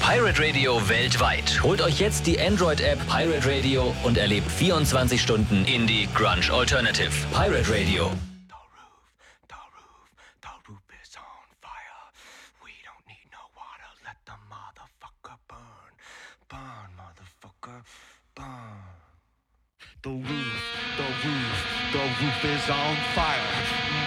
Pirate Radio weltweit. Holt euch jetzt die Android-App Pirate Radio und erlebt 24 Stunden Indie Grunge Alternative. Pirate Radio. The roof is on fire. We don't need no water. Let the motherfucker burn. Burn, motherfucker, burn. The roof is on fire.